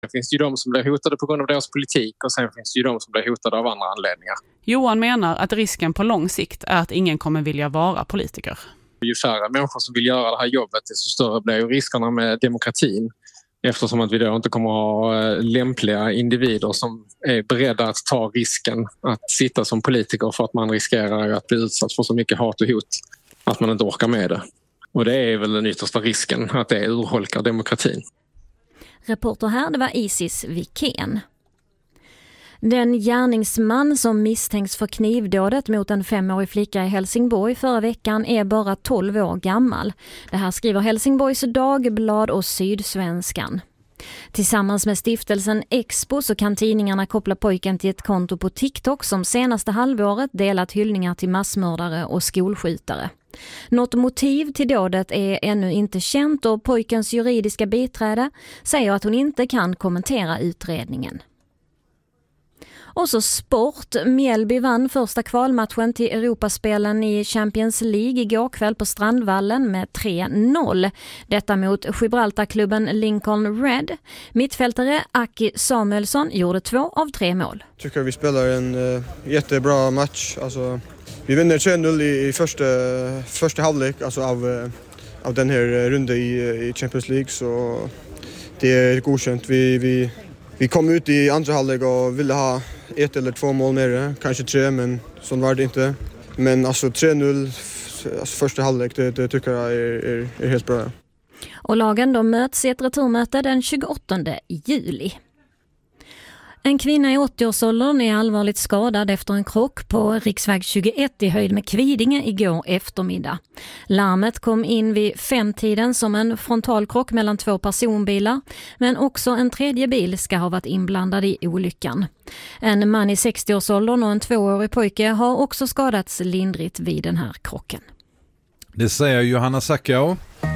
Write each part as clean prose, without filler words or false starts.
Det finns ju de som blir hotade på grund av deras politik och sen finns det ju de som blir hotade av andra anledningar. Johan menar att risken på lång sikt är att ingen kommer vilja vara politiker. Ju färre människor som vill göra det här jobbet, desto större blir ju riskerna med demokratin. Eftersom att vi då inte kommer att ha lämpliga individer som är beredda att ta risken att sitta som politiker för att man riskerar att bli utsatt för så mycket hat och hot att man inte orkar med det. Och det är väl den yttersta risken, att det urholkar demokratin. Reporter här, det var Isis Wikén. Den gärningsman som misstänks för knivdådet mot en 5-årig flicka i Helsingborg förra veckan är bara 12 år gammal. Det här skriver Helsingborgs Dagblad och Sydsvenskan. Tillsammans med stiftelsen Expo så kan tidningarna koppla pojken till ett konto på TikTok som senaste halvåret delat hyllningar till massmördare och skolskjutare. Något motiv till dådet är ännu inte känt och pojkens juridiska biträde säger att hon inte kan kommentera utredningen. Och så sport. Mjällby vann första kvalmatchen till Europaspelen i Champions League igår kväll på Strandvallen med 3-0. Detta mot Gibraltarklubben Lincoln Red. Mittfältare Aki Samuelsson gjorde 2 av 3 mål. Jag tycker vi spelar en jättebra match. Alltså, vi vinner 3-0 i första halvlek alltså av den här runden i Champions League, så det är godkänt. Vi kom ut i andra halvlek och ville ha 1 eller 2 mål mer, kanske 3, men så var det inte. Men alltså 3-0 alltså första halvlek, det tycker jag är helt bra. Och lagen de möts i ett returmöte den 28 juli. En kvinna i 80-årsåldern är allvarligt skadad efter en krock på riksväg 21 i höjd med Kvidinge igår eftermiddag. Larmet kom in vid 5-tiden som en frontalkrock mellan 2 personbilar, men också en tredje bil ska ha varit inblandad i olyckan. En man i 60-årsåldern och en 2-årig pojke har också skadats lindrigt vid den här krocken. Det säger Johanna Sackau.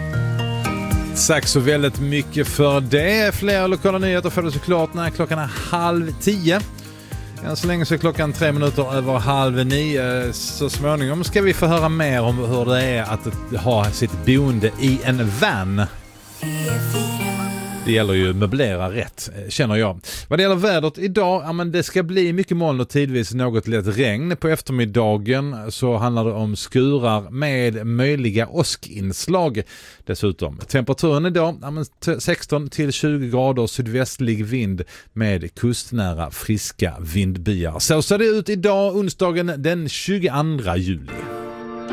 Tack så väldigt mycket för det. Fler lokala nyheter får du såklart när klockan är 8:30. Än så länge så är klockan 3 minuter över 8:30. Så småningom ska vi få höra mer om hur det är att ha sitt boende i en van. Det gäller ju att möblera rätt, känner jag. Vad det gäller vädret idag, ja, men det ska bli mycket moln och tidvis något lätt regn. På eftermiddagen så handlar det om skurar med möjliga åskinslag. Dessutom temperaturen idag, ja, men 16 till 20 grader sydvästlig vind med kustnära friska vindbyar. Så ser det ut idag, onsdagen den 22 juli.